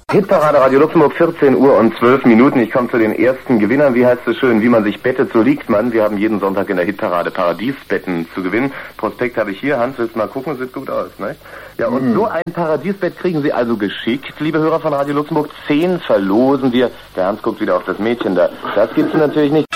Hitparade Radio Luxemburg, 14 Uhr und 12 Minuten. Ich komme zu den ersten Gewinnern. Wie heißt es schön? Wie man sich bettet, so liegt man. Wir haben jeden Sonntag in der Hitparade Paradiesbetten zu gewinnen. Prospekt habe ich hier. Hans, willst du mal gucken? Sieht gut aus, ne? Ja, und so ein Paradiesbett kriegen Sie also geschickt, liebe Hörer von Radio Luxemburg. 10 verlosen wir. Der Hans guckt wieder auf das Mädchen da. Das gibt's natürlich nicht.